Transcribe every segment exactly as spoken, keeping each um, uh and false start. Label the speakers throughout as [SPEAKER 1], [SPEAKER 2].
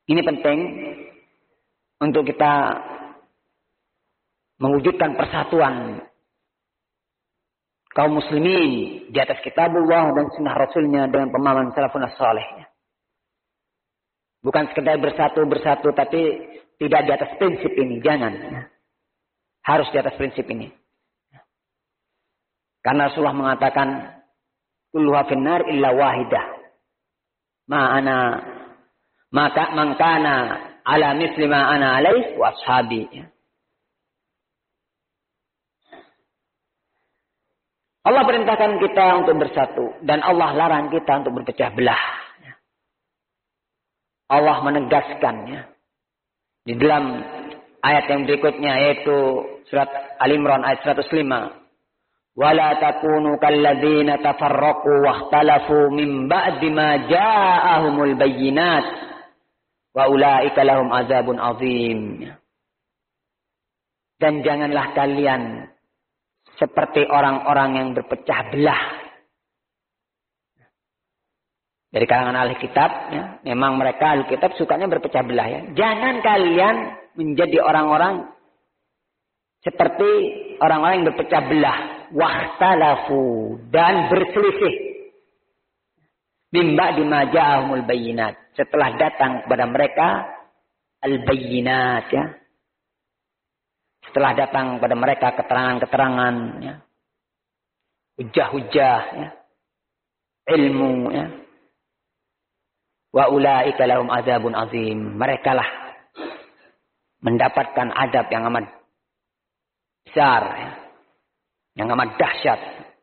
[SPEAKER 1] Ini penting untuk kita mewujudkan persatuan kaum muslimin di atas kitabullah dan sunnah rasulnya dengan pemahaman salafun as-salih. Bukan sekedar bersatu-bersatu tapi tidak di atas prinsip ini. Jangan. Harus di atas prinsip ini. Karena Rasulullah mengatakan kulluha finnar illa wahidah. Ma'ana maka mangkana ala misli ma ana alaih wa ashabi. Allah perintahkan kita untuk bersatu dan Allah larang kita untuk berpecah belah. Allah menegaskannya di dalam ayat yang berikutnya yaitu surat Al-Imran ayat seratus lima. Wala takunu kalladzina tafarraqu wakhtalafu min ba'di ma ja'ahumul bayyinat wa ulaika lahum azabun azim. Dan janganlah kalian seperti orang-orang yang berpecah belah. Dari kalangan ahli kitab, ya, memang mereka ahli kitab sukanya berpecah belah. Ya. Jangan kalian menjadi orang-orang seperti orang-orang yang berpecah belah. Wakhtalafu dan berselisih. Mimba dimaja'ahumul bayyinat. Setelah datang kepada mereka al-bayyinat. Ya. Setelah datang kepada mereka keterangan-keterangan. Ya. Hujah-hujah. Ya. Ilmu. Ya. Wa ulaika lahum azabun azim. Mereka lah mendapatkan adab yang amat besar, ya. Yang amat dahsyat.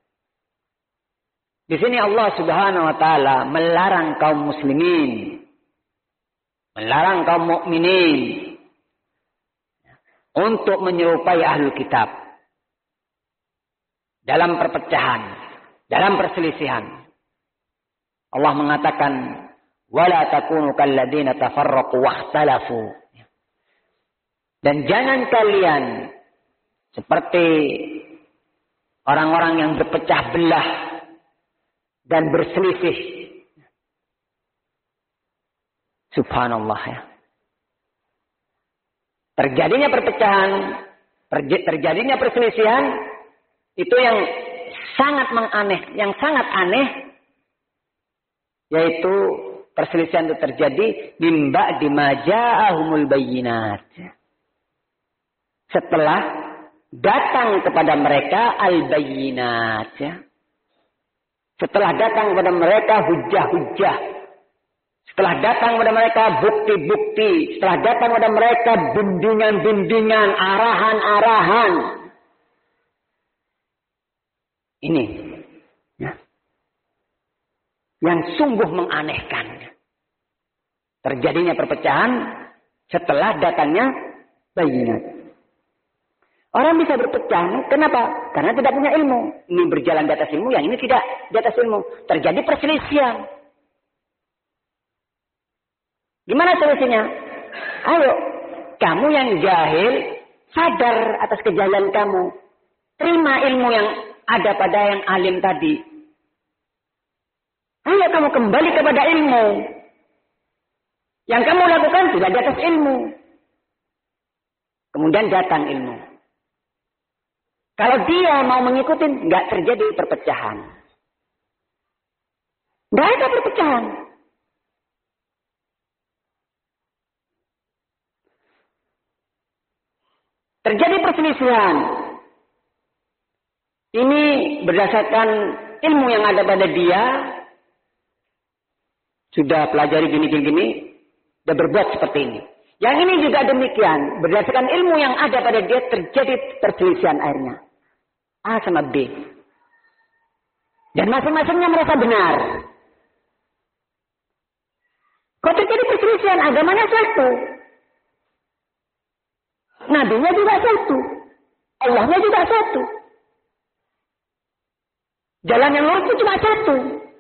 [SPEAKER 1] Di sini Allah Subhanahu wa taala melarang kaum muslimin, melarang kaum mukminin untuk menyerupai ahlul kitab dalam perpecahan, dalam perselisihan. Allah mengatakan wala takunu kalladzina tafarraqu wakhtalafu. Dan jangan kalian seperti orang-orang yang berpecah belah dan berselisih. Subhanallah ya. Terjadinya perpecahan, terjadinya perselisihan itu yang sangat menganeh, yang sangat aneh yaitu perselisihan itu terjadi mimba dimaja'ahumul bayyinat. Setelah datang kepada mereka al-bayyinat. Ya. Setelah datang kepada mereka hujah-hujah. Setelah datang kepada mereka bukti-bukti. Setelah datang kepada mereka bimbingan-bimbingan, arahan-arahan. Ini. Ya. Yang sungguh menganehkan. Terjadinya perpecahan setelah datangnya bayyinat. Orang bisa berpecah. Kenapa? Karena tidak punya ilmu. Ini berjalan di atas ilmu, yang ini tidak di atas ilmu. Terjadi perselisihan. Gimana solusinya? Ayo, kamu yang jahil, sadar atas kejahilan kamu. Terima ilmu yang ada pada yang alim tadi. Ayo kamu kembali kepada ilmu. Yang kamu lakukan tidak di atas ilmu. Kemudian datang ilmu. Kalau dia mau mengikuti, nggak terjadi perpecahan. Nggak ada perpecahan. Terjadi perselisihan. Ini berdasarkan ilmu yang ada pada dia. Sudah pelajari gini-gini, sudah berbuat seperti ini. Yang ini juga demikian. Berdasarkan ilmu yang ada pada dia terjadi perselisihan akhirnya. A sama B. Dan masing-masingnya merasa benar. Kok terjadi perselisihan? Agamanya satu. Nabinya juga satu. Allahnya juga satu. Jalan yang lurus itu cuma satu.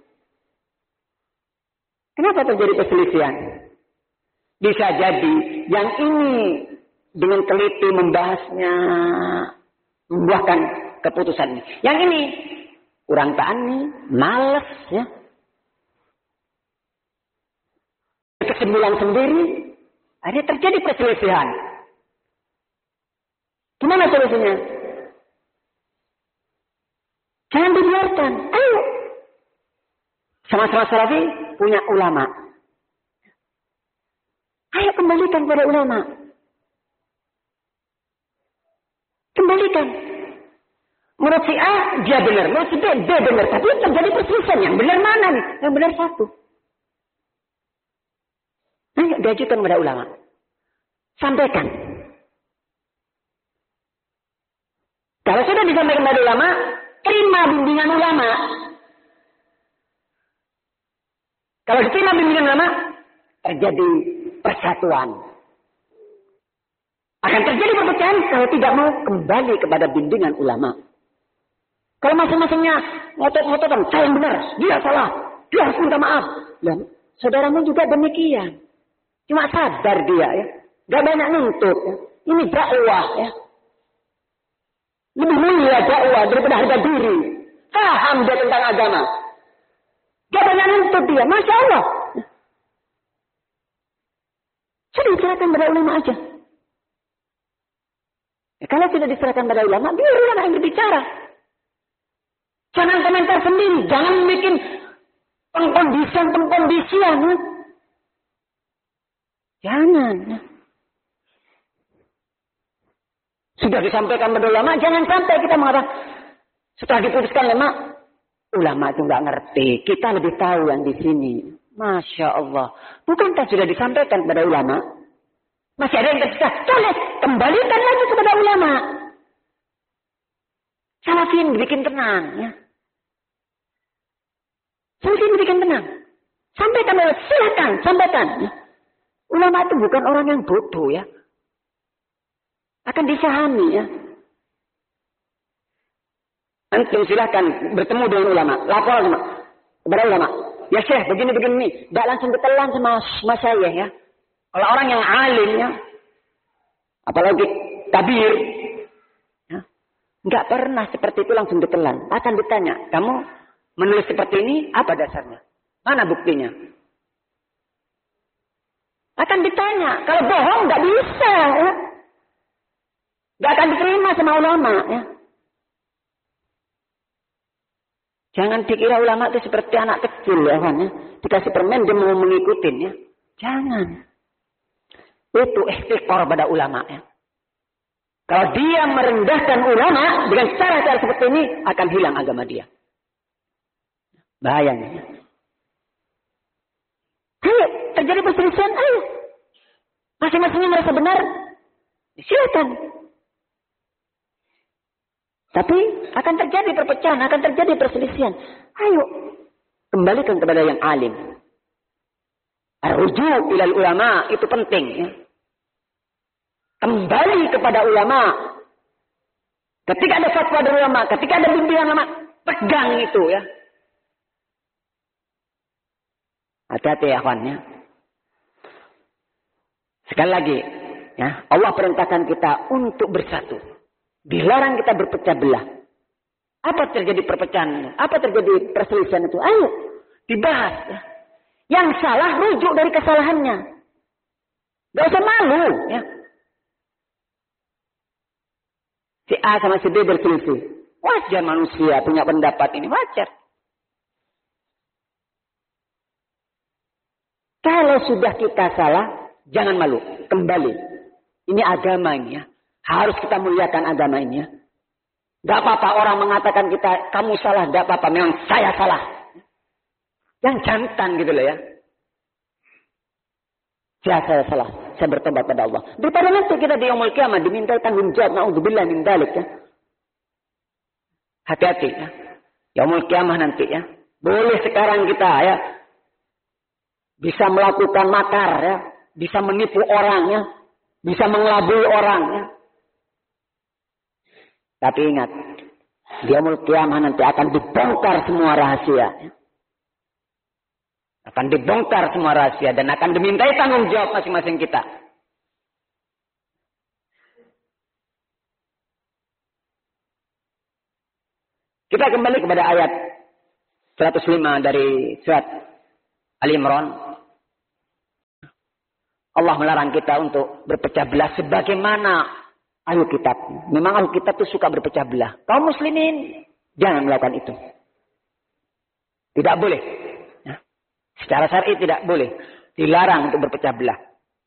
[SPEAKER 1] Kenapa terjadi perselisihan? Bisa jadi yang ini dengan teliti membahasnya, membuahkan keputusan ini. Yang ini kurang taani, malas ya. Kesimpulan sendiri, Akhirnya terjadi perselisihan. Gimana solusinya? Jangan dibiarkan. Ayo. Sama-sama salafi punya ulama. Ayo kembalikan pada ulama. Kembalikan. Menurut si A, dia benar. Menurut si B, B benar. Tapi terjadi perselisihan. Yang benar mana nih? Yang benar satu. Ayo diajukan kepada ulama. Sampaikan. Kalau sudah disampaikan kepada ulama, terima bimbingan ulama. Kalau diterima bimbingan ulama, terjadi persatuan. Akan terjadi perpecahan kalau tidak mau kembali kepada bimbingan ulama. Kalau masing-masingnya ngotot-ngototan, saya yang benar, dia salah, dia harus minta maaf. Dan saudaramu juga demikian. Cuma sadar dia ya. Gak banyak nuntut ya. Ini dakwah ya. Lebih mulia dakwah daripada harga diri. Paham dia tentang agama. Gak banyak nuntut dia. Masya Allah. Sudah diserahkan pada ulama aja. Ya, kalau tidak diserahkan pada ulama, biar ulama yang berbicara. Jangan komentar sendiri. Jangan bikin pengkondisian-pengkondisian. Ya. Jangan. Ya. Sudah disampaikan pada ulama, jangan sampai kita mengatakan setelah diputuskan ulama, ulama itu nggak ngerti. Kita lebih tahu yang di sini. Masya Allah. Bukankah sudah disampaikan kepada ulama? Masih ada yang tersisa. Boleh, kembalikan lagi kepada ulama. Salafin bikin tenang. Ya. Salafin bikin tenang. Sampaikan, silakan, sampaikan. Ya. Ulama itu bukan orang yang bodoh ya. Akan disahami ya. Antum silahkan bertemu dengan ulama. Lapor sama kepada ulama. Ya Syekh, begini-begini. Tidak langsung ditelan sama, sama saya ya. Kalau orang yang alim ya. Apalagi tabir. Ya, nggak pernah seperti itu langsung ditelan. Akan ditanya. Kamu menulis seperti ini, apa dasarnya? Mana buktinya? Akan ditanya. Kalau bohong nggak bisa ya. Gak akan diterima sama ulama ya. Jangan dikira ulama itu seperti anak kecil ya kan ya. Dikasih permen dia mau mengikutin ya. Jangan. Itu ihtiqar pada ulama ya. Kalau dia merendahkan ulama dengan cara-cara seperti ini akan hilang agama dia. Bahayanya. Ayo, terjadi perselisihan, ayo. Masing-masingnya merasa benar. Silakan. Tapi akan terjadi perpecahan, akan terjadi perselisihan. Ayo, kembalikan kepada yang alim. Ar-ruju' ilal ulama, itu penting. Ya. Kembali kepada ulama. Ketika ada fatwa dari ulama, ketika ada bimbingan ulama, pegang itu ya. Hati-hati ya kawan ya. Sekali lagi, ya, Allah perintahkan kita untuk bersatu. Dilarang kita berpecah belah. Apa terjadi perpecahan? Apa terjadi perselisihan itu? Ayo, dibahas. Ya. Yang salah rujuk dari kesalahannya. Gak usah malu. Ya. Si A sama si B berselisih. Wajar manusia punya pendapat ini. Wajar. Kalau sudah kita salah, jangan malu. Kembali. Ini agama ini ya. Harus kita muliakan agama ini ya. Gak apa-apa orang mengatakan kita, kamu salah, gak apa-apa. Memang saya salah. Yang jantan gitu loh ya. Ya saya salah. Saya bertobat pada Allah. Daripada nanti kita di yaumul qiyamah diminta tanggung jawab. Na'udzubillah min dzalik ya. Hati-hati ya. Yaumul qiyamah nanti ya. Boleh sekarang kita ya. Bisa melakukan makar ya. Bisa menipu orang ya. Bisa mengelabui orang ya. Tapi ingat, di yaumul qiyamah nanti akan dibongkar semua rahasia. Akan dibongkar semua rahasia dan akan dimintai tanggung jawab masing-masing kita. Kita kembali kepada ayat seratus lima dari surat Ali Imran. Allah melarang kita untuk berpecah belah sebagaimana ahli kitab. Memang ahli kitab itu suka berpecah belah. Kaum muslimin jangan melakukan itu. Tidak boleh. Ya. Secara syar'i tidak boleh. Dilarang untuk berpecah belah.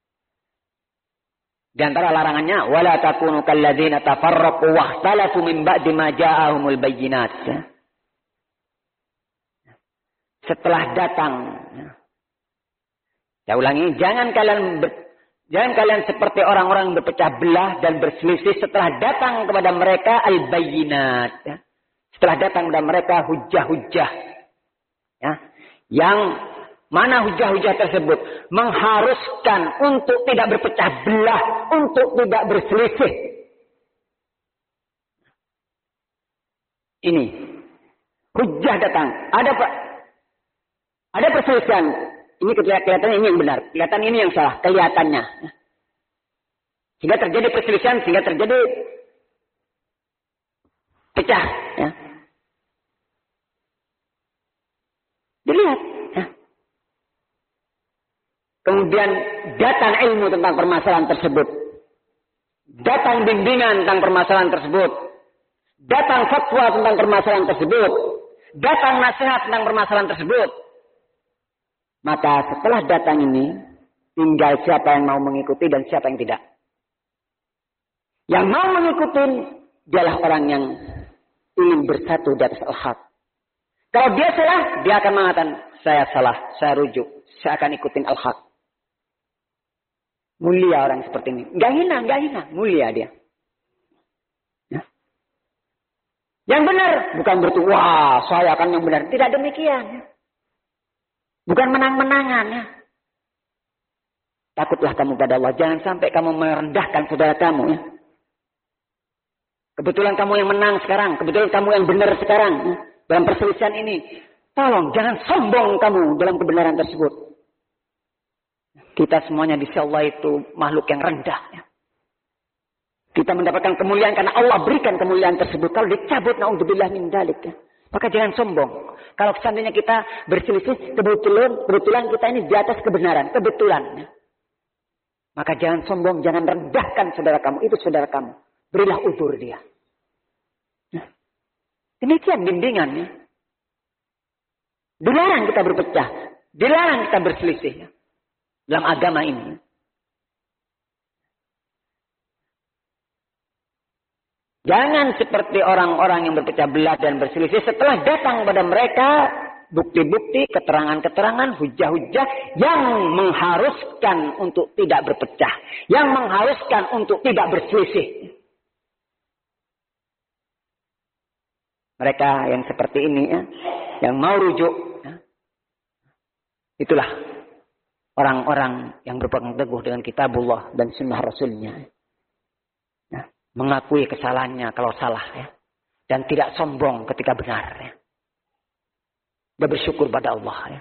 [SPEAKER 1] Di antara larangannya, wala takunu kalladzina tafarraqu wakhtalafu min ba'di ma ja'ahumul bayyinat. Ya. Setelah datang, ya. Saya ulangi, jangan kalian ber, jangan kalian seperti orang-orang yang berpecah belah dan berselisih setelah datang kepada mereka al-bayyinat. Ya. Setelah datang kepada mereka hujah-hujah. Ya. Yang mana hujah-hujah tersebut mengharuskan untuk tidak berpecah belah, untuk tidak berselisih. Ini hujah datang. Ada ada perselisihan. Ini kelihatannya ini yang benar. Kelihatan ini yang salah. Kelihatannya. Sehingga terjadi perselisihan. Sehingga terjadi pecah. Ya. Dilihat. Ya. Kemudian datang ilmu tentang permasalahan tersebut. Datang bimbingan tentang permasalahan tersebut. Datang fatwa tentang permasalahan tersebut. Datang nasihat tentang permasalahan tersebut. Maka setelah datang ini, tinggal siapa yang mau mengikuti dan siapa yang tidak. Yang mau mengikuti, dialah orang yang ingin bersatu di atas al-haq. Kalau dia salah, dia akan mengatakan, saya salah, saya rujuk, saya akan ikutin al-haq. Mulia orang seperti ini. Enggak hina, enggak hina. Mulia dia. Ya. Yang benar, bukan berarti, wah saya akan yang benar. Tidak demikian. Ya. Bukan menang-menangan ya. Takutlah kamu pada Allah. Jangan sampai kamu merendahkan saudara kamu ya. Kebetulan kamu yang menang sekarang. Kebetulan kamu yang benar sekarang. Ya. Dalam perselisihan ini. Tolong jangan sombong kamu dalam kebenaran tersebut. Kita semuanya di sisi Allah itu makhluk yang rendah. Ya. Kita mendapatkan kemuliaan karena Allah berikan kemuliaan tersebut. Kalau dicabut, na'udzubillah min dzalik ya. Maka jangan sombong. Kalau seandainya kita berselisih, kebetulan, kebetulan kita ini di atas kebenaran. Kebetulan. Maka jangan sombong, jangan rendahkan saudara kamu. Itu saudara kamu. Berilah udzur dia. Demikian bimbingannya. Dilarang kita berpecah. Dilarang kita berselisih. Dalam agama ini. Jangan seperti orang-orang yang berpecah belah dan berselisih setelah datang pada mereka bukti-bukti, keterangan-keterangan, hujah-hujah yang mengharuskan untuk tidak berpecah, yang mengharuskan untuk tidak berselisih. Mereka yang seperti ini ya, yang mau rujuk, ya, itulah orang-orang yang berpegang teguh dengan kitabullah dan sunnah rasulnya. Mengakui kesalahannya kalau salah ya. Dan tidak sombong ketika benar ya. Dan bersyukur pada Allah ya.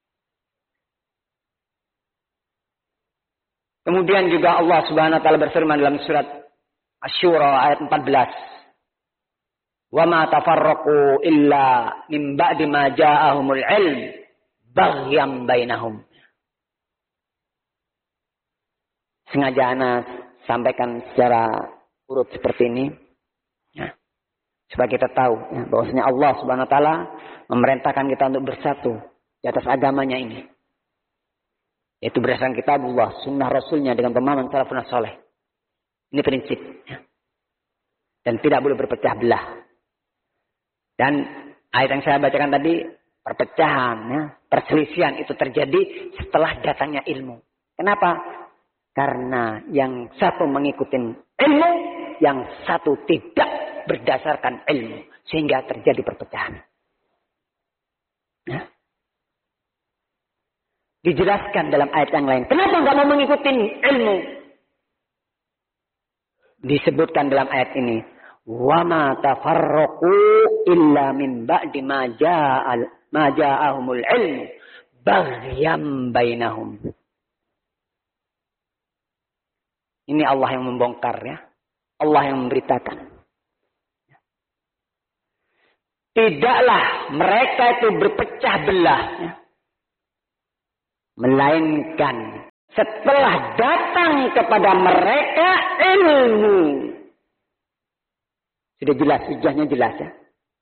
[SPEAKER 1] Kemudian juga Allah Subhanahu wa taala berfirman dalam surat Asy-Syura ayat empat belas. Wa ma tafarraqu illa min ba'di ma ja'ahumul ilm baghyan bainahum. Sengaja ana sampaikan secara urut seperti ini ya. Supaya kita tahu ya, bahwasanya Allah Subhanahu wa taala memerintahkan kita untuk bersatu di atas agamanya ini. Yaitu berdasarkan kitabullah, sunnah rasulnya dengan pemahaman salafun saleh. Ini prinsip ya. Dan tidak boleh berpecah belah. Dan ayat yang saya bacakan tadi, perpecahan ya, perselisihan itu terjadi setelah datangnya ilmu. Kenapa? Karena yang satu mengikuti ilmu, yang satu tidak berdasarkan ilmu. Sehingga terjadi perpecahan. Ya. Dijelaskan dalam ayat yang lain. Kenapa enggak mau mengikuti ilmu? Disebutkan dalam ayat ini. Wa ma tafarraqu illa min ba'di ma ja'al ma ja'ahumul ilmu baghyam bainahum. Ini Allah yang membongkar ya. Allah yang memberitakan. Tidaklah mereka itu berpecah belah. Ya. Melainkan setelah datang kepada mereka ilmu. Sudah jelas, hujahnya jelas ya.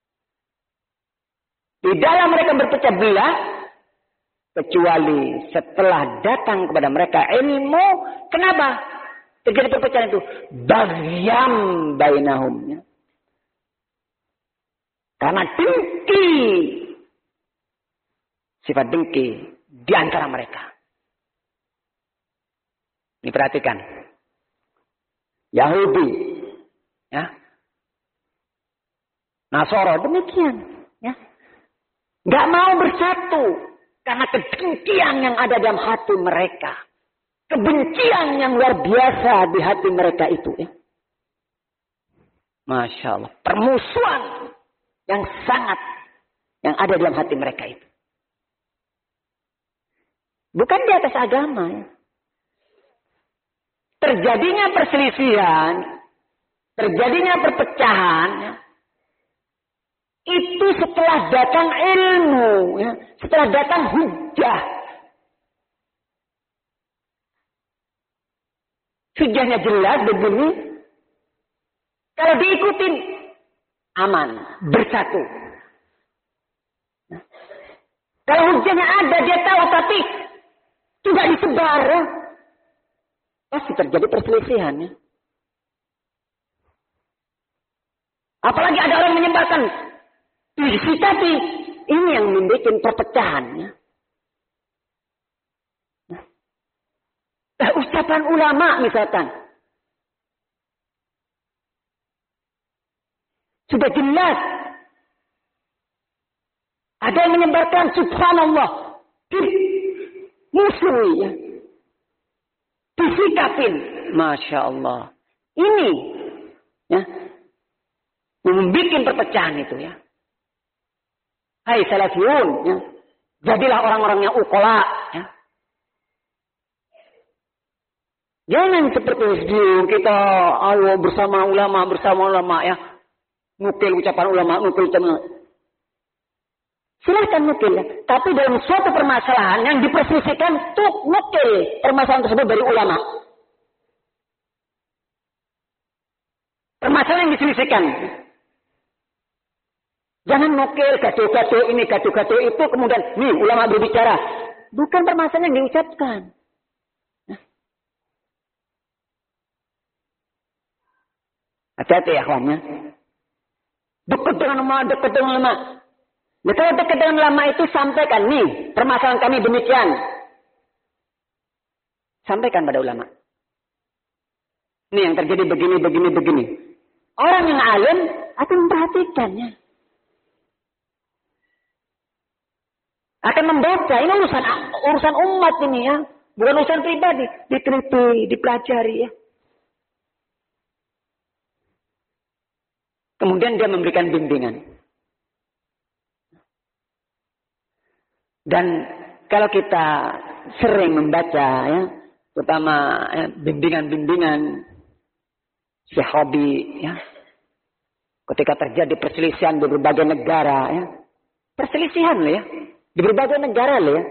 [SPEAKER 1] Tidaklah mereka berpecah belah kecuali setelah datang kepada mereka ilmu. Kenapa terjadi perpecahan itu? Baghyan bainahum. Ya. Karena dengki. Sifat dengki di antara mereka. Ini perhatikan. Yahudi. Ya. Nasoro demikian. Ya. Gak mau bersatu. Karena kedengkian yang ada dalam hati mereka. Kebencian yang luar biasa di hati mereka itu. Ya. Masya Allah. Permusuhan yang sangat. Yang ada dalam hati mereka itu. Bukan di atas agama. Ya. Terjadinya perselisihan. Terjadinya perpecahan. Ya. Itu setelah datang ilmu, ya. Setelah datang hujah. Hujahnya jelas begini. Kalau diikutin, aman, bersatu. Nah. Kalau hujahnya ada, dia tahu, tapi tidak disebar, ya. Pasti terjadi perselisihan. Ya. Apalagi ada orang menyebarkan tapi ini yang membuat perpecahannya. Nah, ucapan ulama misalkan. Sudah jelas. Ada yang menyebarkan subhanallah. Musuhi ya. Disikapin. Masya Allah. Ini. Ya. Membuat perpecahan itu ya. Hai salafiyun, ya. Jadilah orang-orang yang ukola, ya. Jangan seperti itu kita ayo bersama ulama, bersama ulama ya. Nukil ucapan ulama, nukil ucapan. Silahkan nukil ya. Tapi dalam suatu permasalahan yang diperselisihkan tuh nukil permasalahan tersebut dari ulama. Permasalahan yang diselisihkan. Jangan nukil gaduh-gaduh ini, gaduh-gaduh itu, kemudian nih ulama berbicara. Bukan permasalahan yang diucapkan. Nah. Hati-hati ya kawannya. Dekat dengan ulama, dekat dengan ulama. Nah, kalau dekat dengan ulama itu sampaikan nih permasalahan kami demikian. Sampaikan pada ulama. Ini yang terjadi begini, begini, begini. Orang yang alim akan memperhatikannya. Akan membaca, ini urusan urusan umat ini ya, bukan urusan pribadi, diteliti, dipelajari ya. Kemudian dia memberikan bimbingan. Dan kalau kita sering membaca ya, terutama ya, bimbingan-bimbingan sahabi ya, ketika terjadi perselisihan di berbagai negara ya, perselisihan loh ya. Di berbagai negara loh ya.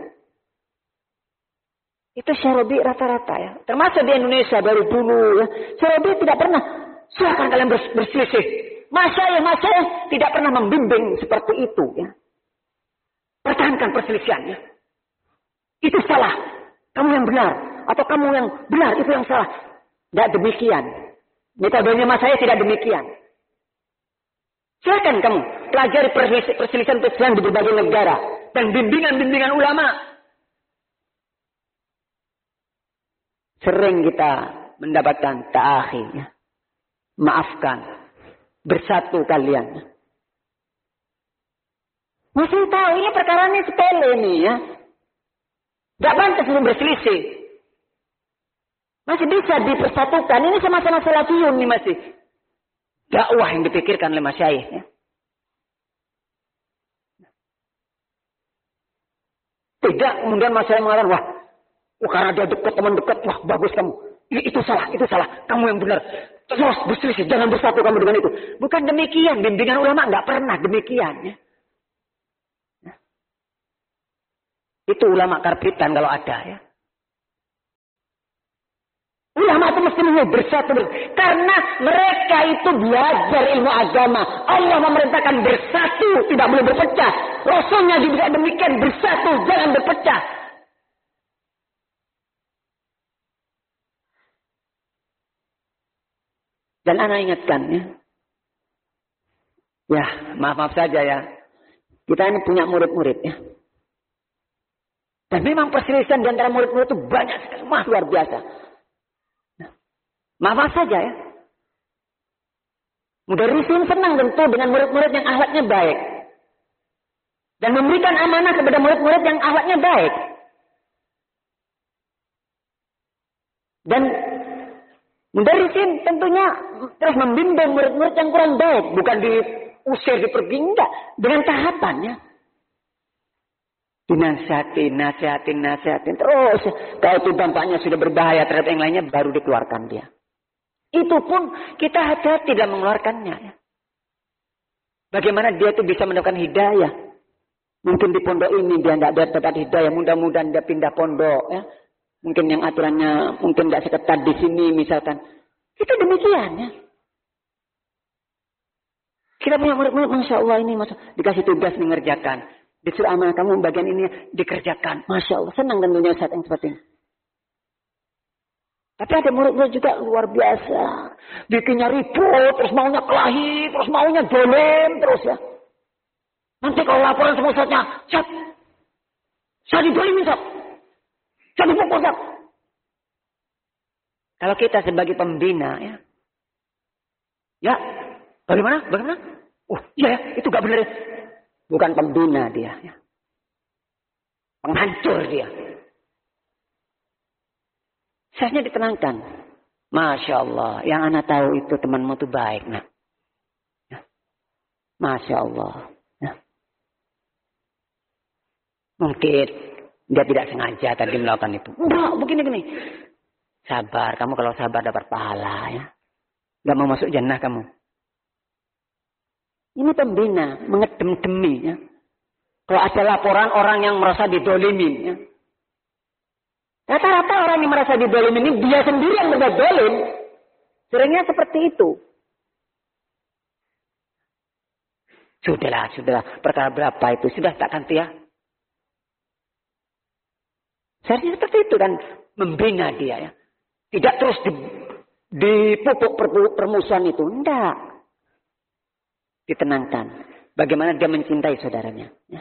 [SPEAKER 1] Itu Syarabi rata-rata ya. Termasuk di Indonesia dari dulu ya. Syarabi tidak pernah. Silakan kalian berselisih. Masyayikh, masyayikh tidak pernah membimbing seperti itu ya. Pertahankan perselisihannya. Itu salah. Kamu yang benar. Atau kamu yang benar, itu yang salah. Tidak demikian. Metodenya masyayikh tidak demikian. Silakan kamu pelajari perselisihan-perselisihan di berbagai negara. Dan bimbingan-bimbingan ulama. Sering kita mendapatkan ta'akhi. Ya. Maafkan. Bersatu kalian. Masih tahu ini perkara ini sepele ini ya. Gak pantas untuk berselisih. Masih bisa dipersatukan. Ini sama-sama salafiyun nih masih. Dakwah yang dipikirkan oleh masyayikh ya. Tidak kemudian masyarakat mengatakan, wah, wah karena dia dekat, teman dekat, wah bagus kamu. Itu salah, itu salah. Kamu yang benar. Terus berselisih, jangan bersatu kamu dengan itu. Bukan demikian, bimbingan ulama nggak pernah demikian. Ya. Itu ulama karbitan kalau ada ya. ulama itu mesti bersatu. Karena mereka itu belajar ilmu agama. Allah memerintahkan bersatu, tidak boleh berpecah. Rasulnya juga demikian, bersatu, jangan berpecah. Dan anak ingatkan ya. Ya, maaf-maaf saja ya. Kita ini punya murid-murid ya. Dan memang perselisihan di antara murid-murid itu banyak sekali. Wah, luar biasa. Nah, maaf saja ya. Mudarrisin senang tentu dengan murid-murid yang akhlaknya baik. Dan memberikan amanah kepada murid-murid yang akhlaknya baik. Dan mudarrisin tentunya terus membimbing murid-murid yang kurang baik. Bukan diusir, dipergi, enggak. Dengan tahapannya. Dinasihatin, nasihatin, nasihatin. Terus kalau itu dampaknya sudah berbahaya terhadap yang lainnya, baru dikeluarkan dia. Itu pun kita hati-hati dalam mengeluarkannya. Ya. Bagaimana dia itu bisa mendapatkan hidayah. Mungkin di pondok ini dia tidak dapat hidayah. Mudah-mudahan dia pindah pondok. Ya. Mungkin yang aturannya mungkin tidak seketat di sini misalkan. Kita demikian ya. Kita punya murid-murid, Masya Allah ini. Masya Allah. Dikasih tugas mengerjakan. Disuruh amanah kamu bagian ini dikerjakan. Masya Allah. Senang tentunya saat yang seperti ini. Tapi ada murid-murid juga luar biasa. Bikinnya ribut. Terus maunya kelahi. Terus maunya dolim. Terus ya. Nanti kalau laporan sama ustadznya. Ustaz. Saya didolimin Ustaz. Saya dipukul Ustaz. Kalau kita sebagai pembina ya. Ya. Bagaimana? Bagaimana? Oh iya ya. Itu gak benar ya. Bukan pembina dia. Ya. Penghancur dia. Seharusnya ditenangkan. Masya Allah. Yang anak tahu itu temanmu itu baik. Nak. Ya. Masya Allah. Ya. Mungkin dia tidak sengaja tadi melakukan itu. Enggak, begini-gini. Sabar. Kamu kalau sabar dapat pahala. Ya. Gak mau masuk jannah kamu. Ini pembina, mengedem-demi. Ya. Kalau ada laporan orang yang merasa didolimin. Ya. Rata-rata orang yang merasa didolimin ini dia sendiri yang berbuat dolim. Seringnya seperti itu. Sudahlah, sudahlah. Perkara berapa itu? Sudah tak ganti ya. Seharusnya seperti itu kan. Membina dia ya. Tidak terus dipupuk permusuhan itu. Tidak. Ditenangkan. Bagaimana dia mencintai saudaranya. Ya.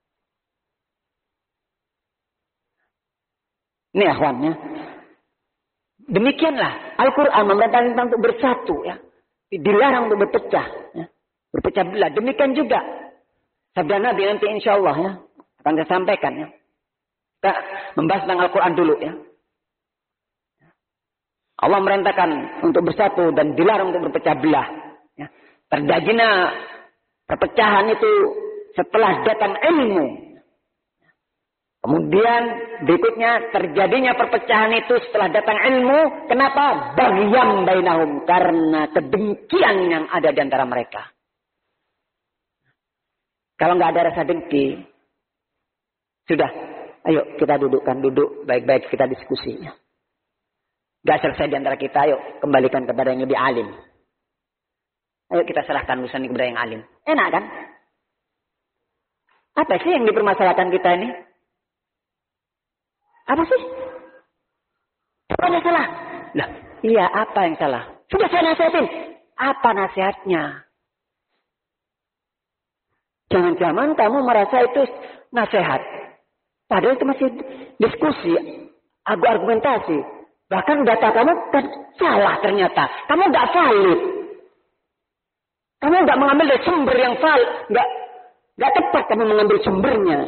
[SPEAKER 1] Ini akhwannya. Demikianlah. Al-Quran memerintahkan kita untuk bersatu. Ya. Dilarang untuk berpecah. Ya. Berpecah belah. Demikian juga. Sabda Nabi nanti insya Allah. Ya. Akan saya sampaikan. Ya. Kita membahas tentang Al-Quran dulu. Ya. Allah merintahkan untuk bersatu dan dilarang untuk berpecah belah. Ya. Terjadinya perpecahan itu setelah datang ilmu. Kemudian berikutnya terjadinya perpecahan itu setelah datang ilmu. Kenapa? Baghyan bainahum. Karena kedengkian yang ada di antara mereka. Kalau nggak ada rasa dengki, sudah. Ayo kita dudukkan, duduk baik-baik kita diskusinya. Gak selesai di antara kita, ayo kembalikan kepada yang lebih alim. Ayo kita serahkan urusan ini kepada yang alim. Enak kan? Apa sih yang dipermasalahkan kita ini? Apa sih? Apa yang salah? Lah, iya apa yang salah? Sudah saya nasihatin. Apa nasihatnya? Jangan-jangan kamu merasa itu nasihat. Padahal itu masih diskusi, argumentasi. Bahkan data kamu kan salah ternyata. Kamu nggak valid. Kamu nggak mengambil dari sumber yang valid, nggak nggak tepat kamu mengambil sumbernya.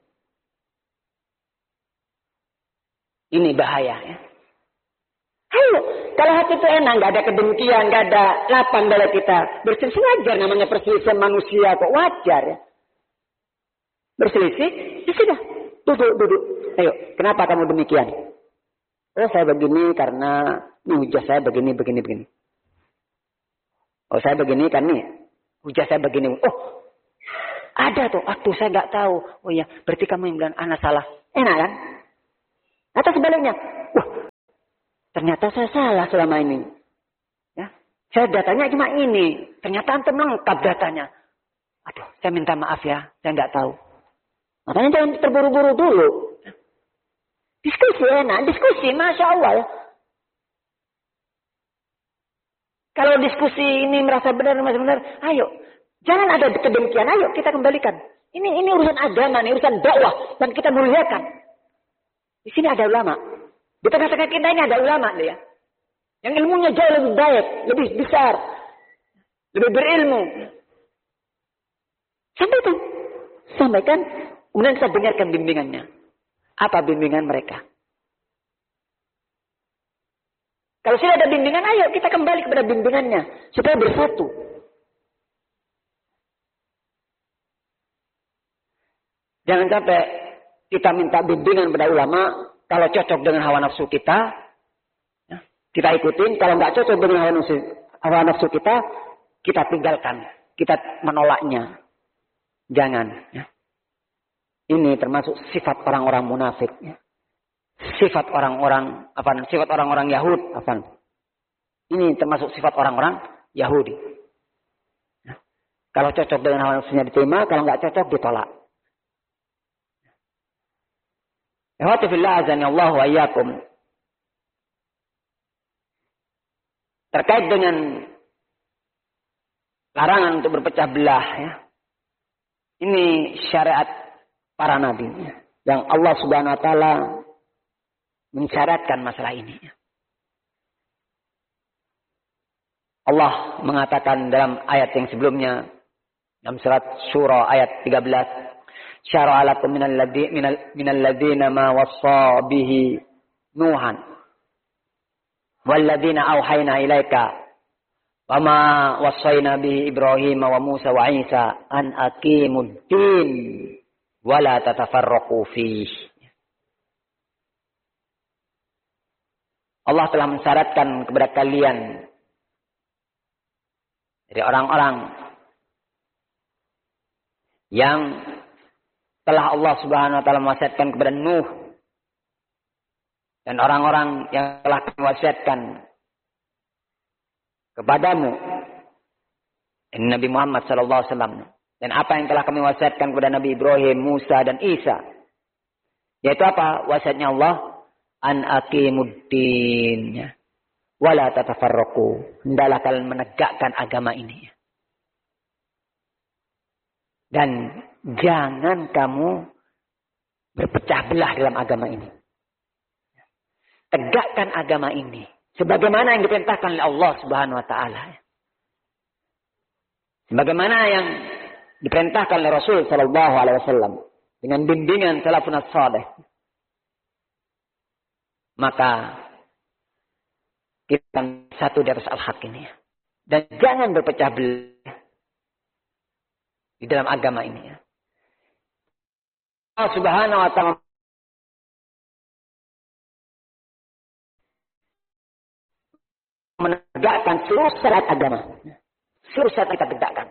[SPEAKER 1] Ini bahaya ya. Ayo, kalau hati itu enak, nggak ada kedengkian, nggak ada lapang dalam kita. Berselisih wajar, namanya perselisihan manusia kok wajar ya. Berselisih, ya sudah, duduk, duduk. Ayo, kenapa kamu demikian? Oh saya begini karena ini hujah saya begini, begini, begini. Oh saya begini kan nih, hujah saya begini. Oh ada tuh, aduh saya nggak tahu. Oh iya, berarti kamu yang bilang anak salah. Enak kan? Atau sebaliknya, wah Ternyata saya salah selama ini. Ya. Saya datanya cuma ini. Ternyata antum lengkap datanya. Aduh, saya minta maaf ya. Saya nggak tahu. Makanya jangan terburu-buru dulu. Diskusi enak. Diskusi, Masya Allah ya. Kalau diskusi ini merasa benar, merasa benar. Ayo. Jangan ada kedengkian. Ayo kita kembalikan. Ini ini urusan agama, ini urusan dakwah. Dan kita muliakan. Di sini ada ulama. Di tengah-tengah kita ini ada ulama ya. Yang ilmunya jauh lebih baik, lebih besar, lebih berilmu. Sampaikan, sampaikan. Kemudian kita dengarkan bimbingannya. Apa bimbingan mereka? Kalau sudah ada bimbingan, ayo kita kembali kepada bimbingannya supaya bersatu. Jangan sampai kita minta bimbingan pada ulama. Kalau cocok dengan hawa nafsu kita, kita ikutin. Kalau nggak cocok dengan hawa nafsu, hawa nafsu kita, kita tinggalkan. Kita menolaknya. Jangan. Ya. Ini termasuk sifat orang-orang munafik. Ya. Sifat orang-orang apa? Sifat orang-orang Yahudi. Apa? Ini termasuk sifat orang-orang Yahudi. Ya. Kalau cocok dengan hawa nafsunya diterima, kalau nggak cocok ditolak. Alhamdulillah azani Allah wa iyyakum. Terkait dengan larangan untuk berpecah belah ya. Ini syariat para nabi ya. Yang Allah Subhanahu wa taala mensyaratkan masalah ini. Allah mengatakan dalam ayat yang sebelumnya dalam surat Syura ayat tiga belas, syara'a lakum minal ladzi minal minal ladzina ma wassa bihi Nuhan wal ladzina auhayna ilaika wa ma wassayna bihi Ibrahim wa Musa wa Isa an aqimud din wa la tatafarraqu fihi. Allah telah mensyaratkan kepada kalian dari orang-orang yang telah Allah Subhanahu wa taala mewasiatkan kepada Nuh dan orang-orang yang telah mewasiatkan kepadamu Nabi Muhammad sallallahu alaihi wasallam, dan apa yang telah kami wasiatkan kepada Nabi Ibrahim, Musa dan Isa, yaitu apa wasiatnya Allah, an aqimuddin wala tatafarraqu, hendaklah kalian menegakkan agama ini dan jangan kamu berpecah belah dalam agama ini. Tegakkan agama ini sebagaimana yang diperintahkan oleh Allah Subhanahu wa taala. Sebagaimana yang diperintahkan oleh Rasul sallallahu alaihi wasallam dengan bimbingan salafun as-salih. Maka kita satu di atas al-haq ini. Dan jangan berpecah belah di dalam agama ini ya. Allah Subhanahu wa taala menegakkan seluruh syariat agama. Seluruh syariat kita tegakkan.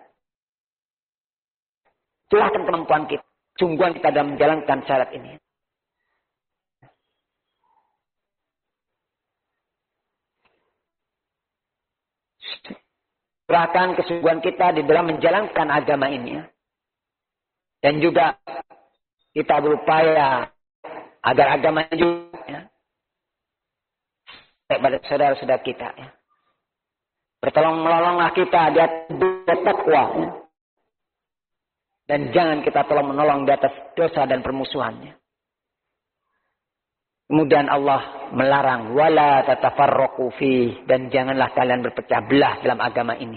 [SPEAKER 1] Silahkan kemampuan kita, sungguhan kita dalam menjalankan syariat ini. Serahkan kesungguhan kita di dalam menjalankan agama ini ya. Dan juga kita berupaya agar agama juga ya, kepada saudara-saudara kita ya. Bertolong menolonglah kita di atas takwa ya. Dan jangan kita tolong menolong di atas dosa dan permusuhannya. Kemudian Allah melarang wala tatafarraqu fi, dan janganlah kalian berpecah belah dalam agama ini.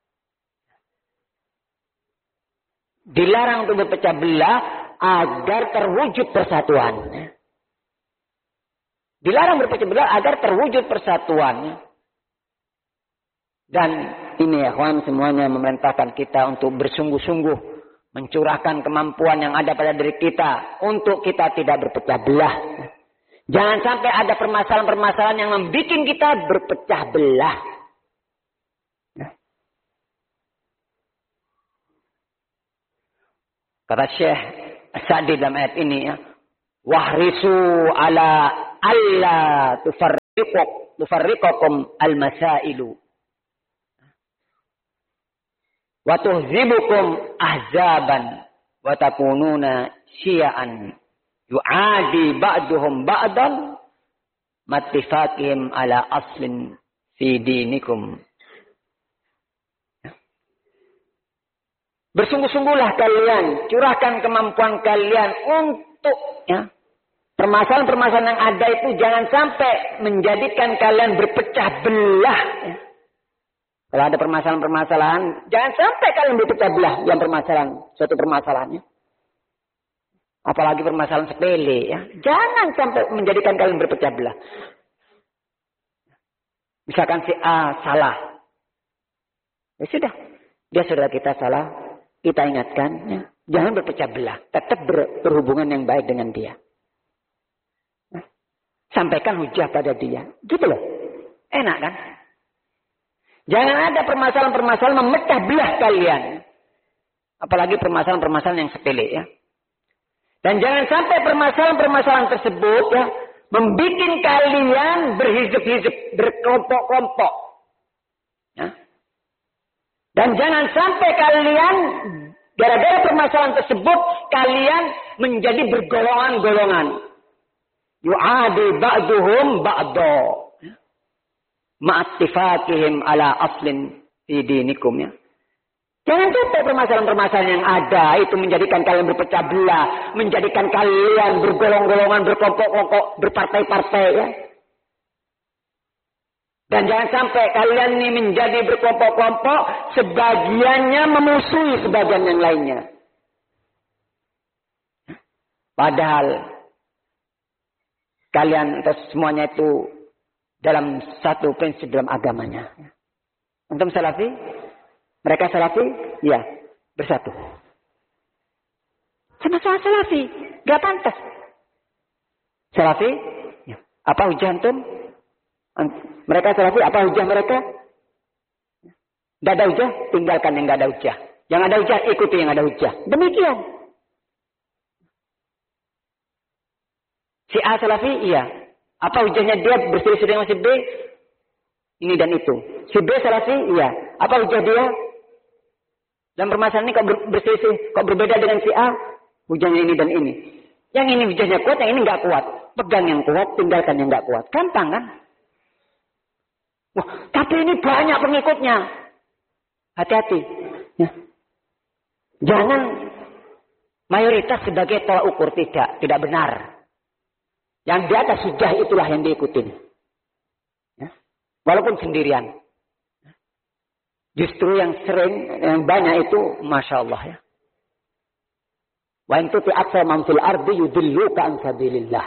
[SPEAKER 1] Dilarang untuk berpecah belah agar terwujud persatuan. Dilarang berpecah belah agar terwujud persatuan. Dan ini ya kawan semuanya memerintahkan kita untuk bersungguh-sungguh mencurahkan kemampuan yang ada pada diri kita untuk kita tidak berpecah belah. Jangan sampai ada permasalahan-permasalahan yang membuat kita berpecah belah. Kata Syekh Sa'di dalam ayat ini ya, wahrisu ala alla tufarriqu tufarriqakum al-masailu. Wa tuhzibukum ahzaban wa takununa syi'an yu'adi ba'duhum ba'dan mattifaqihim ala aslin fi dinikum. Bersungguh-sungguhlah kalian, curahkan kemampuan kalian untuk ya, permasalahan-permasalahan yang ada itu jangan sampai menjadikan kalian berpecah belah. Ya. Kalau ada permasalahan-permasalahan, jangan sampai kalian berpecah belah dalam permasalahan, suatu permasalahannya. Apalagi permasalahan sepele, ya. Jangan sampai menjadikan kalian berpecah belah. Misalkan si A salah. Ya sudah, dia saudara kita salah. Kita ingatkan, ya, jangan berpecah belah. Tetap ber, berhubungan yang baik dengan dia. Nah, sampaikan hujah pada dia. Gitu loh. Enak kan? Jangan ada permasalahan-permasalahan memecah belah kalian. Apalagi permasalahan-permasalahan yang sepele ya. Dan jangan sampai permasalahan-permasalahan tersebut ya membuat kalian berhizib-hizib, berkelompok-kelompok. Ya. Dan jangan sampai kalian gara-gara permasalahan tersebut kalian menjadi bergolongan-golongan. Yu'adi ba'duhum ba'do. Ma'attifakihim ala aslin fi dinikum ya. Jangan sampai permasalahan-permasalahan yang ada itu menjadikan kalian berpecah belah, menjadikan kalian bergolong-golongan, berkelompok-kelompok, berpartai-partai ya. Dan jangan sampai kalian ini menjadi berkelompok-kelompok, sebagiannya memusuhi sebagian yang lainnya. Padahal kalian atau semuanya itu dalam satu prinsip dalam agamanya. Antum salafi? Mereka salafi? Ya, bersatu. Sama-sama salafi, gak pantas. Salafi? Ya. Apa hujah antum? Mereka salafi, apa hujah mereka? Gak ada hujah, tinggalkan yang gak ada hujah. Yang ada hujah, ikuti yang ada hujah. Demikian. Si A salafi, iya. Apa hujahnya dia berselisih dengan si B? Ini dan itu. Si B salafi, iya. Apa hujah dia? Dalam permasalahan ini kok berselisih, kok berbeda dengan si A? Hujahnya ini dan ini. Yang ini hujahnya kuat, yang ini nggak kuat. Pegang yang kuat, tinggalkan yang nggak kuat. Gampang kan? Wah, tapi ini banyak pengikutnya. Hati-hati. Ya. Jangan mayoritas sebagai tolak ukur. Tidak. Tidak benar. Yang di atas sudah itulah yang diikutin. Ya. Walaupun sendirian. Justru yang sering, yang banyak itu Masya Allah ya. Wa in tuti aktsara man fil ardi yudilluka an sabilillah.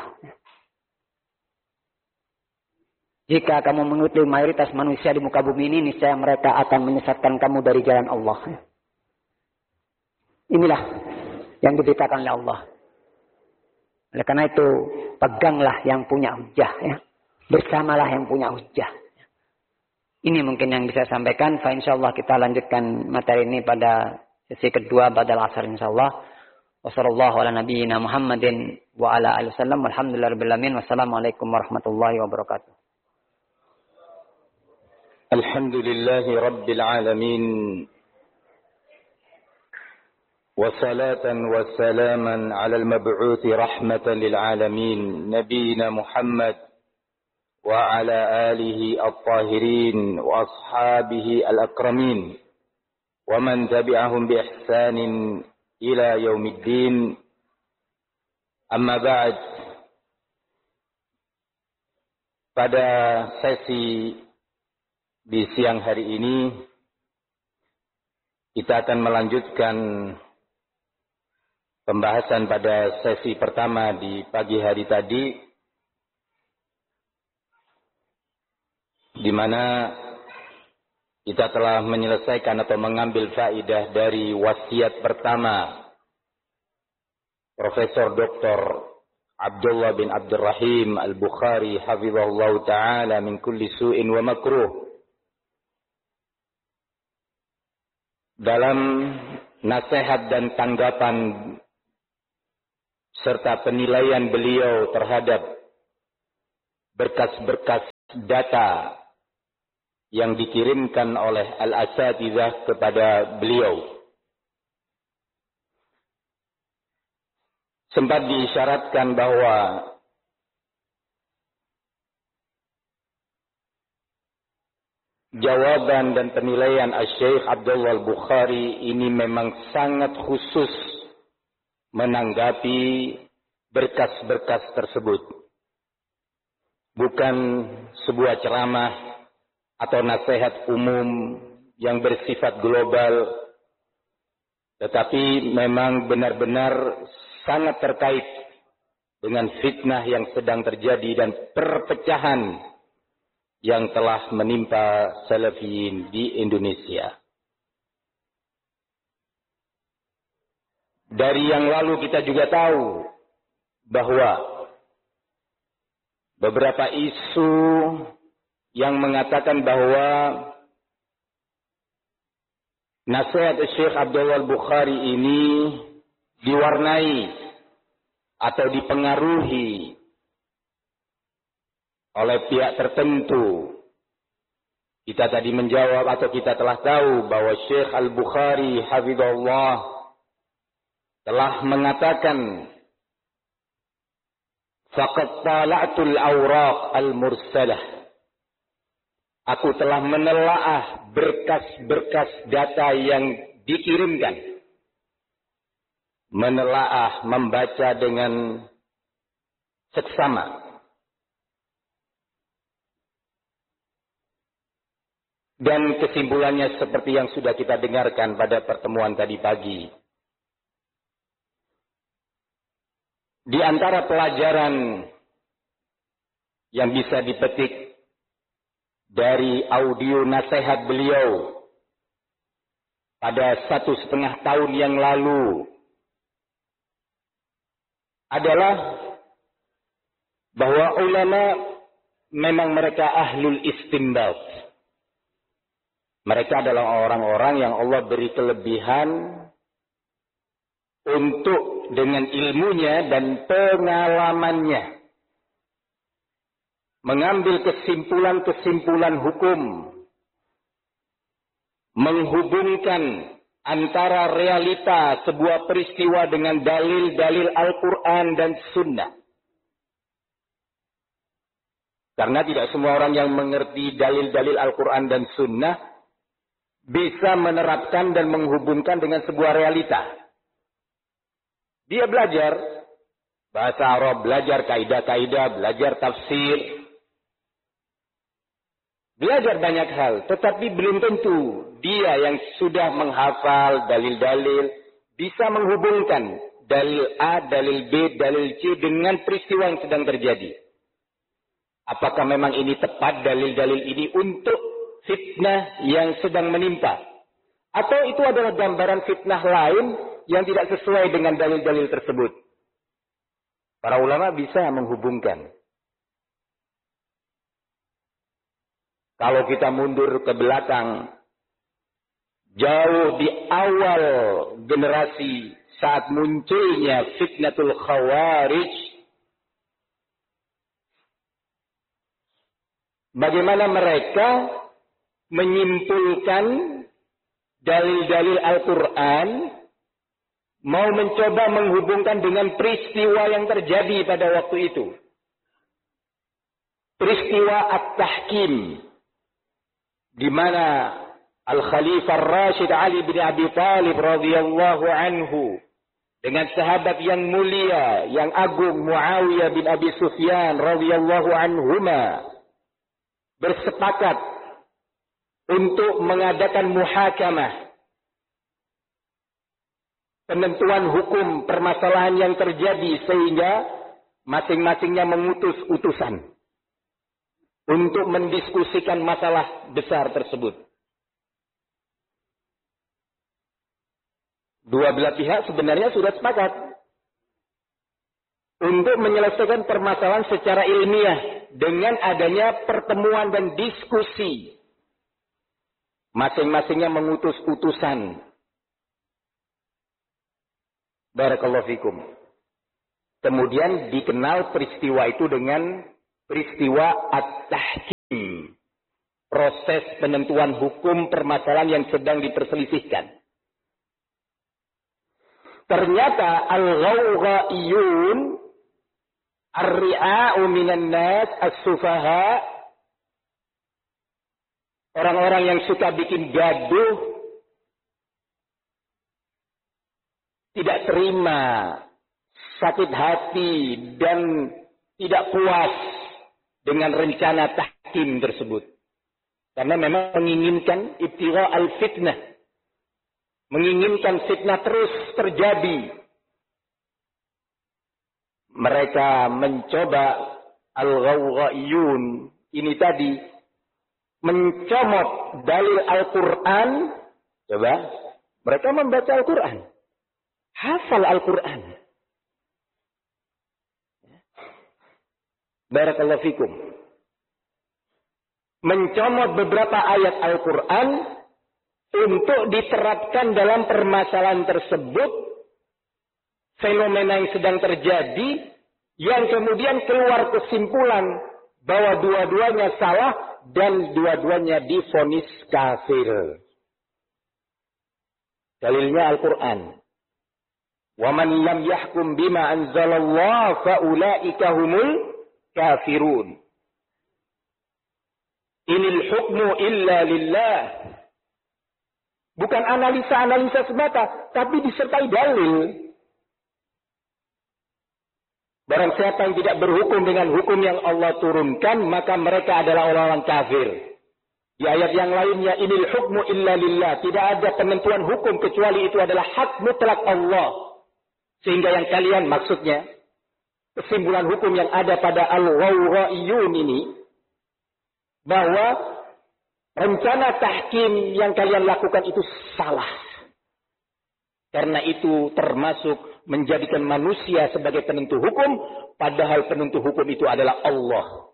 [SPEAKER 1] Jika kamu mengikuti mayoritas manusia di muka bumi ini, niscaya mereka akan menyesatkan kamu dari jalan Allah. Inilah yang diberitakan oleh Allah. Oleh karena itu, peganglah yang punya hujah. Ya. Bersamalah yang punya hujah. Ini mungkin yang bisa saya sampaikan. Fa insyaallah kita lanjutkan materi ini pada sesi kedua badal asar insyaallah. Wassallallahu ala nabiyyina Muhammadin wa ala alihi wasallam. Walhamdulillahirabbil alamin. Wassalamualaikum warahmatullahi wabarakatuh.
[SPEAKER 2] Alhamdulillahi rabbil alamin. وصلاة وسلاما على المبعوث رحمة للعالمين نبينا محمد وعلى آله الطاهرين وأصحابه الأكرمين ومن تبعهم بإحسان إلى يوم الدين أما بعد. Pada sesi di siang hari ini kita akan melanjutkan pembahasan pada sesi pertama di pagi hari tadi, di mana kita telah menyelesaikan atau mengambil faedah dari wasiat pertama Profesor Doktor Abdullah bin Abdurrahim Al-Bukhari hafizahullah ta'ala min kulli su'in wa makruh. Dalam nasihat dan tanggapan serta penilaian beliau terhadap berkas-berkas data yang dikirimkan oleh al-asatidzah kepada beliau. Sempat diisyaratkan bahwa jawaban dan penilaian Asy-Syaikh Abdullah Al-Bukhari ini memang sangat khusus menanggapi berkas-berkas tersebut. Bukan sebuah ceramah atau nasihat umum yang bersifat global, tetapi memang benar-benar sangat terkait dengan fitnah yang sedang terjadi dan perpecahan yang telah menimpa salafiyin di Indonesia. Dari yang lalu kita juga tahu bahwa beberapa isu yang mengatakan bahwa nasihat Syekh Abdullah Al-Bukhari ini diwarnai atau dipengaruhi oleh pihak tertentu. Kita tadi menjawab atau kita telah tahu bahwa Syekh Al-Bukhari hafizahullah telah mengatakan, faqad tala'tul awraq al-mursalah. Aku telah menelaah berkas-berkas data yang dikirimkan. Menelaah, membaca dengan seksama. Dan kesimpulannya seperti yang sudah kita dengarkan pada pertemuan tadi pagi. Di antara pelajaran yang bisa dipetik dari audio nasihat beliau pada satu setengah tahun yang lalu adalah bahwa ulama memang mereka ahlul istinbat. Mereka adalah orang-orang yang Allah beri kelebihan untuk dengan ilmunya dan pengalamannya mengambil kesimpulan-kesimpulan hukum, menghubungkan antara realita sebuah peristiwa dengan dalil-dalil Al-Quran dan Sunnah. Karena tidak semua orang yang mengerti dalil-dalil Al-Quran dan Sunnah bisa menerapkan dan menghubungkan dengan sebuah realita. Dia belajar bahasa Arab, belajar kaidah-kaidah, belajar tafsir, belajar banyak hal, tetapi belum tentu dia yang sudah menghafal dalil-dalil bisa menghubungkan dalil A, dalil B, dalil C dengan peristiwa yang sedang terjadi. Apakah memang ini tepat dalil-dalil ini untuk fitnah yang sedang menimpa? Atau itu adalah gambaran fitnah lain yang tidak sesuai dengan dalil-dalil tersebut? Para ulama bisa menghubungkan. Kalau kita mundur ke belakang, jauh di awal generasi saat munculnya fitnatul khawarij, bagaimana mereka menyimpulkan dalil-dalil Al-Quran, mau mencoba menghubungkan dengan peristiwa yang terjadi pada waktu itu. Peristiwa At-Tahkim, di mana Al-Khalifah Rashid Ali bin Abi Thalib radhiyallahu anhu dengan sahabat yang mulia, yang agung Muawiyah bin Abi Sufyan radhiyallahu anhuma bersepakat untuk mengadakan muhakamah, penentuan hukum permasalahan yang terjadi, sehingga masing-masingnya mengutus utusan untuk mendiskusikan masalah besar tersebut. Dua belah pihak sebenarnya sudah sepakat untuk menyelesaikan permasalahan secara ilmiah dengan adanya pertemuan dan diskusi. Masing-masingnya mengutus utusan. Barakallahu fikum. Kemudian dikenal peristiwa itu dengan peristiwa At-Tahkim. proses penentuan hukum permasalahan yang sedang diperselisihkan. Ternyata al-ghawghaiyun ar-ri'a'u minan nas as-sufaha, orang-orang yang suka bikin gaduh, tidak terima, sakit hati, dan tidak puas dengan rencana tahkim tersebut. Karena memang menginginkan ibtigha al-fitnah. Menginginkan fitnah terus terjadi. Mereka mencoba al-ghawghaiyun ini tadi mencomot dalil Al-Quran. Coba, mereka membaca Al-Quran. Hafal Al-Quran. Barakallahu fikum. Mencomot beberapa ayat Al-Quran untuk diterapkan dalam permasalahan tersebut, fenomena yang sedang terjadi, yang kemudian keluar kesimpulan bahwa dua-duanya salah dan dua-duanya divonis kafir. Dalilnya Al-Quran. وَمَنْ لَمْ يَحْكُمْ بِمَا أَنْزَلَ اللَّهُ فَأُولَئِكَ هُمُ الْكَافِرُونَ. Inil hukmu illa lillah. Bukan analisa-analisa semata, tapi disertai dalil. Barang siapa yang tidak berhukum dengan hukum yang Allah turunkan, maka mereka adalah orang-orang kafir. Di ayat yang lainnya, inil hukmu illa lillah. Tidak ada penentuan hukum kecuali itu adalah hak mutlak Allah. Sehingga yang kalian maksudnya, kesimpulan hukum yang ada pada al-ghawghaiyun ini, bahwa rencana tahkim yang kalian lakukan itu salah. Karena itu termasuk menjadikan manusia sebagai penentu hukum, padahal penentu hukum itu adalah Allah.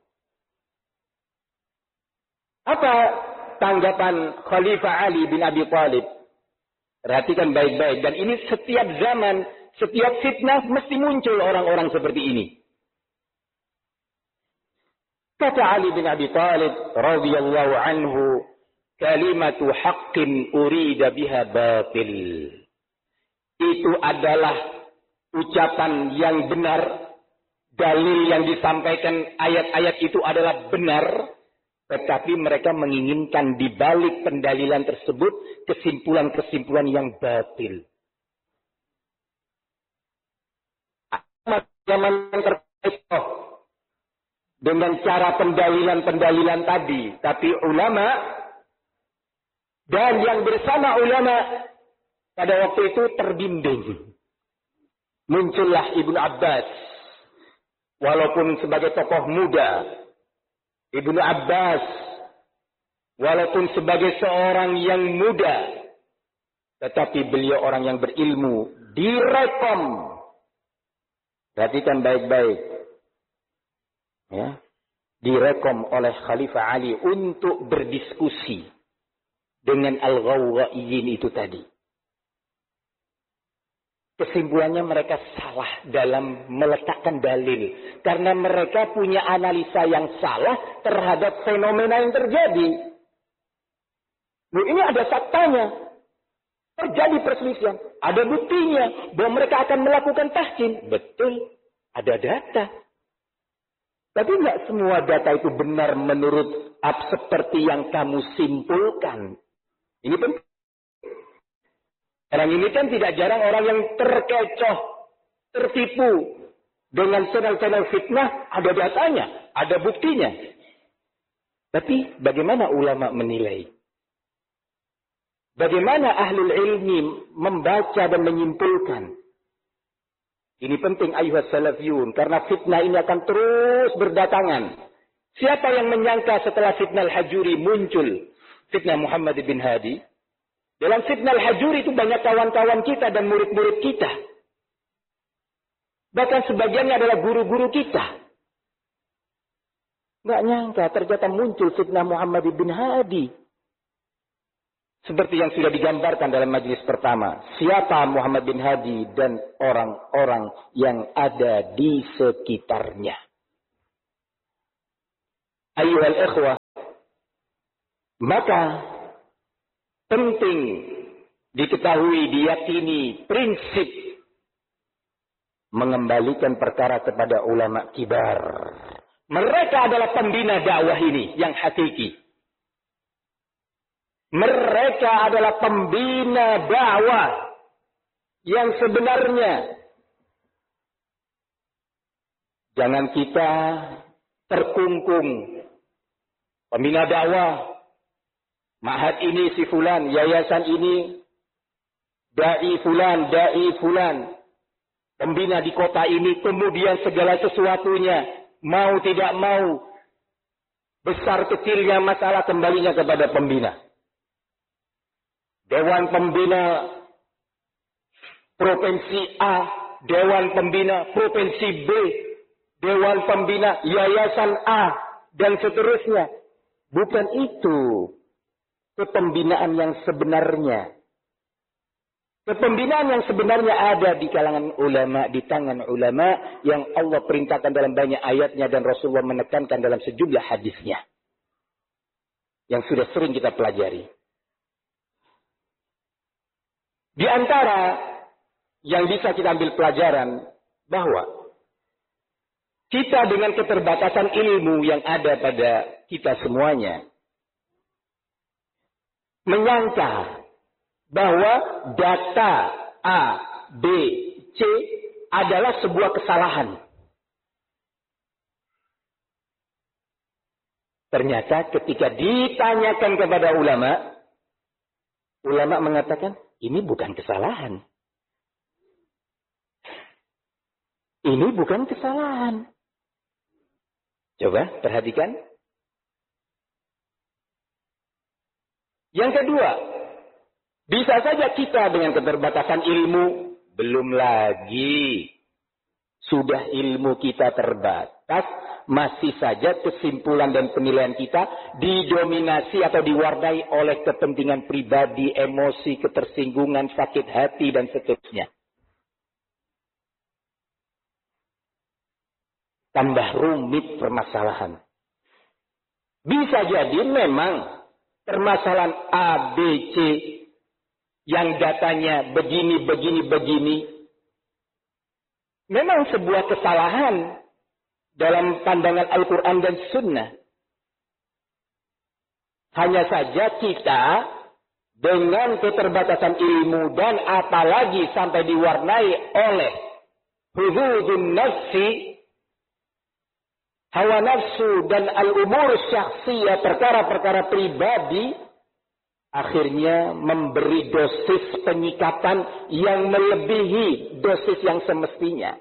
[SPEAKER 2] Apa tanggapan Khalifah Ali bin Abi Thalib? Perhatikan baik-baik. Dan ini setiap zaman, setiap fitnah mesti muncul orang-orang seperti ini. Kata Ali bin Abi Thalib radhiyallahu anhu, kalimatu haqqin urida biha batil. Itu adalah ucapan yang benar, dalil yang disampaikan ayat-ayat itu adalah benar, tetapi mereka menginginkan di balik pendalilan tersebut kesimpulan-kesimpulan yang batil. Zaman yang terkecoh dengan cara pendalilan-pendalilan tadi, tapi ulama dan yang bersama ulama pada waktu itu terbimbing. Muncullah Ibnu Abbas, walaupun sebagai tokoh muda, Ibnu Abbas walaupun sebagai seorang yang muda, tetapi beliau orang yang berilmu, direkom. Perhatikan baik-baik. Ya, direkom oleh Khalifah Ali untuk berdiskusi dengan al-ghawghaiyyin itu tadi. Kesimpulannya mereka salah dalam meletakkan dalil. Karena mereka punya analisa yang salah terhadap fenomena yang terjadi. Loh, ini ada faktanya. Terjadi perselisihan. Ada buktinya bahwa mereka akan melakukan tahkim. Betul. Ada data. Tapi nggak semua data itu benar menurut apa seperti yang kamu simpulkan. Ini penting. Sekarang ini kan tidak jarang orang yang terkecoh, tertipu dengan channel-channel fitnah, ada datanya, ada buktinya. Tapi bagaimana ulama menilai? Bagaimana ahlul ilmi membaca dan menyimpulkan? Ini penting ayuhas salafiyun, karena fitnah ini akan terus berdatangan. Siapa yang menyangka setelah fitnah al-Hajuri muncul fitnah Muhammad bin Hadi? Dalam fitnah al-Hajuri itu banyak kawan-kawan kita dan murid-murid kita. Bahkan sebagiannya adalah guru-guru kita. Nggak nyangka ternyata muncul fitnah Muhammad bin Hadi. Seperti yang sudah digambarkan dalam majelis pertama. Siapa Muhammad bin Hadi dan orang-orang yang ada di sekitarnya. Ayyuhal ikhwah. Maka penting diketahui, diyakini prinsip mengembalikan perkara kepada ulama kibar. Mereka adalah pembina dakwah ini yang hakiki. Mereka adalah pembina dakwah yang sebenarnya. Jangan kita terkungkung. Pembina dakwah, ma'had ini si fulan, yayasan ini, da'i fulan, da'i fulan, pembina di kota ini, kemudian segala sesuatunya, mau tidak mau, besar kecilnya masalah kembalinya kepada pembina. Dewan pembina Provinsi A, Dewan pembina Provinsi B, Dewan pembina Yayasan A, dan seterusnya. Bukan itu kepembinaan yang sebenarnya. Kepembinaan yang sebenarnya ada di kalangan ulama, di tangan ulama yang Allah perintahkan dalam banyak ayatnya dan Rasulullah menekankan dalam sejumlah hadisnya. Yang sudah sering kita pelajari. Di antara yang bisa kita ambil pelajaran bahwa kita dengan keterbatasan ilmu yang ada pada kita semuanya menyangka bahwa data A, B, C adalah sebuah kesalahan. Ternyata ketika ditanyakan kepada ulama, ulama mengatakan, ini bukan kesalahan. Ini bukan kesalahan. Coba perhatikan. Yang kedua, bisa saja kita dengan keterbatasan ilmu, belum lagi sudah ilmu kita terbatas, masih saja kesimpulan dan penilaian kita didominasi atau diwarnai oleh kepentingan pribadi, emosi, ketersinggungan, sakit hati, dan seterusnya. Tambah rumit permasalahan. Bisa jadi memang permasalahan A, B, C yang datanya begini, begini, begini. Memang sebuah kesalahan dalam pandangan Al-Quran dan Sunnah. Hanya saja kita dengan keterbatasan ilmu dan apalagi sampai diwarnai oleh huzuzun nafsi, hawa nafsu dan al-umur syakhsiyah, perkara-perkara pribadi, akhirnya memberi dosis penyikapan yang melebihi dosis yang semestinya.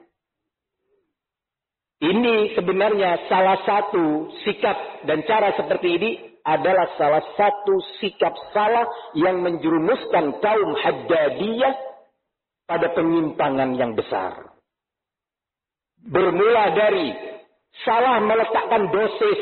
[SPEAKER 2] Ini sebenarnya salah satu sikap dan cara seperti ini adalah salah satu sikap salah yang menjerumuskan kaum Haddadiyah pada penyimpangan yang besar. Bermula dari salah meletakkan dosis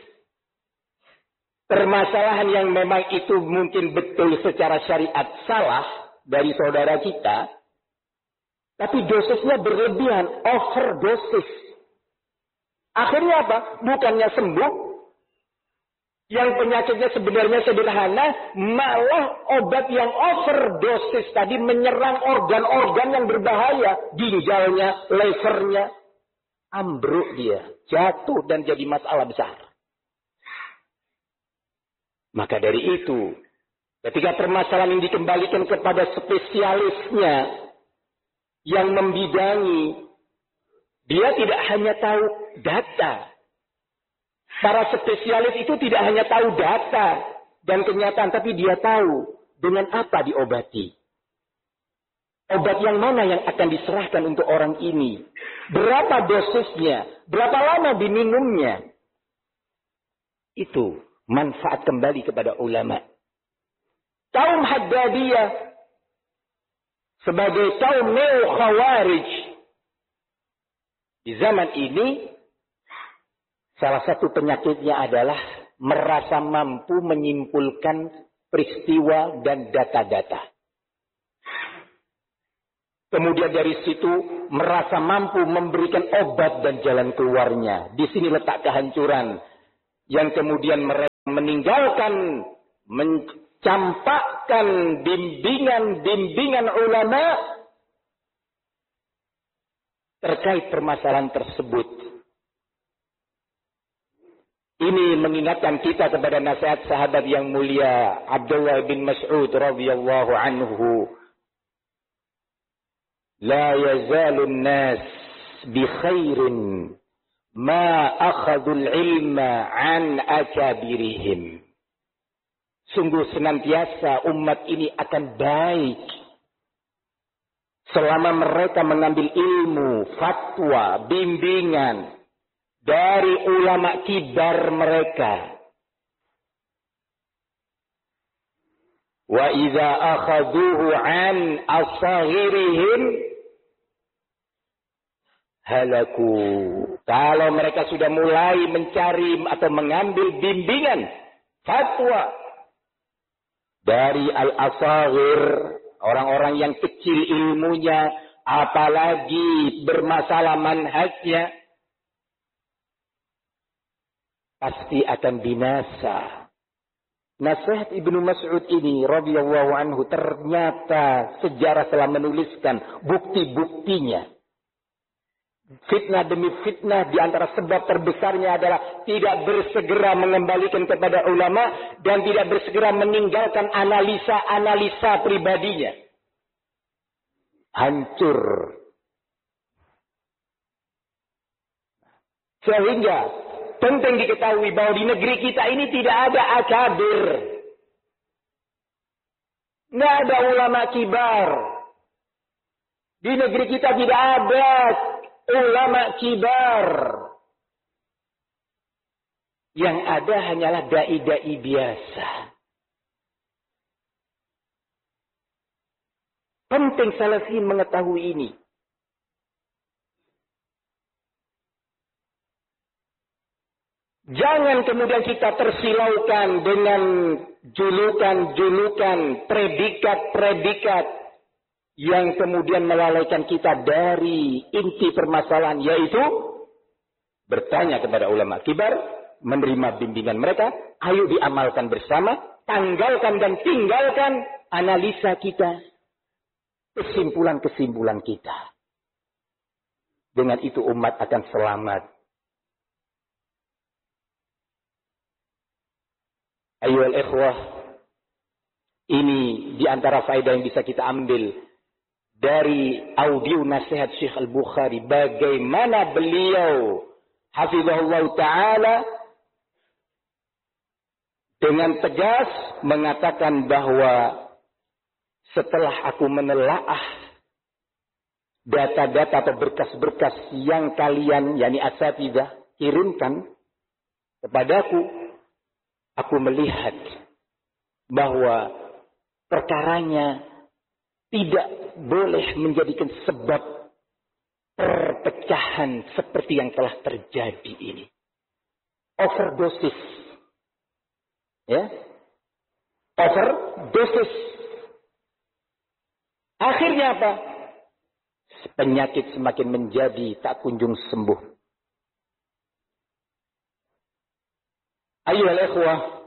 [SPEAKER 2] permasalahan yang memang itu mungkin betul secara syariat salah dari saudara kita, tapi dosisnya berlebihan, overdosis. Akhirnya apa? Bukannya sembuh, yang penyakitnya sebenarnya sederhana, malah obat yang overdosis tadi menyerang organ-organ yang berbahaya, ginjalnya, levernya, ambruk dia, jatuh dan jadi masalah besar. Maka dari itu, ketika permasalahan ini dikembalikan kepada spesialisnya yang membidangi, dia tidak hanya tahu data. Para spesialis itu tidak hanya tahu data dan kenyataan, tapi dia tahu dengan apa diobati. Obat yang mana yang akan diserahkan untuk orang ini. Berapa dosisnya, berapa lama diminumnya. Itu manfaat kembali kepada ulama. Kaum Haddadiyah sebagai kaum neo-khawarij di zaman ini, salah satu penyakitnya adalah merasa mampu menyimpulkan peristiwa dan data-data. Kemudian dari situ merasa mampu memberikan obat dan jalan keluarnya. Di sini letak kehancuran yang kemudian mereka meninggalkan mencampakkan bimbingan-bimbingan ulama terkait permasalahan tersebut. Ini mengingatkan kita kepada nasihat sahabat yang mulia Abdullah bin Mas'ud radhiyallahu anhu. La yazalun nas bi khairin ma akhadul ilma an akabirihim. Sungguh senantiasa umat ini akan baik selama mereka mengambil ilmu, fatwa, bimbingan dari ulama kibar mereka. Wa idza akhaduhu an asghirihim halaku. Kalau mereka sudah mulai mencari atau mengambil bimbingan, fatwa dari al-asghir, orang-orang yang kecil ilmunya, apalagi bermasalah manhajnya, pasti akan binasa. Nasihat Ibnu Mas'ud ini radhiyallahu anhu ternyata sejarah telah menuliskan bukti-buktinya. Fitnah demi fitnah di antara sebab terbesarnya adalah tidak bersegera mengembalikan kepada ulama dan tidak bersegera meninggalkan analisa-analisa pribadinya. Hancur. Sehingga penting diketahui bahwa di negeri kita ini tidak ada akabir. Tidak ada ulama kibar. Di negeri kita tidak ada ulama kibar. Yang ada hanyalah dai-dai biasa. Penting salafiyin mengetahui ini. Jangan kemudian kita tersilaukan dengan julukan-julukan, predikat-predikat yang kemudian melalaikan kita dari inti permasalahan, yaitu bertanya kepada ulama kibar, menerima bimbingan mereka, ayo diamalkan bersama, tanggalkan dan tinggalkan analisa kita, kesimpulan-kesimpulan kita. Dengan itu umat akan selamat. Ayyuhal ikhwah, ini diantara faedah yang bisa kita ambil dari audio nasihat Syekh Al-Bukhari. Bagaimana beliau, hafizahullah ta'ala, dengan tegas mengatakan bahwa setelah aku menelaah data-data atau berkas-berkas yang kalian, yakni asatidzah, kirimkan kepadaku, aku melihat bahwa perkaranya tidak boleh menjadikan sebab perpecahan seperti yang telah terjadi ini. Overdosis. Ya. Overdosis. Akhirnya apa? Penyakit semakin menjadi tak kunjung sembuh. Ayyuhal ikhwah,